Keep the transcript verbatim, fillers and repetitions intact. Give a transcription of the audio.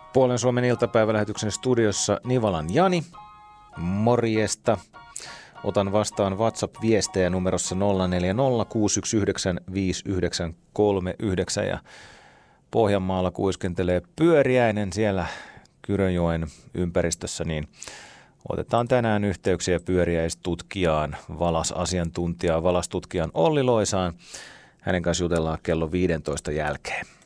Puolen Suomen iltapäivälähetyksen studiossa Nivalan Jani. Morjesta. Otan vastaan WhatsApp-viestejä numerossa nolla neljä nolla kuusi yksi yhdeksän viisi yhdeksän kolme yhdeksän ja Pohjanmaalla kuiskentelee Pyöriäinen siellä Kyrönjoen ympäristössä, niin otetaan tänään yhteyksiä pyöriäistutkijaan, valasasiantuntijaan, valastutkijan Olli Loisaan. Hänen kanssa jutellaan kello viisitoista jälkeen.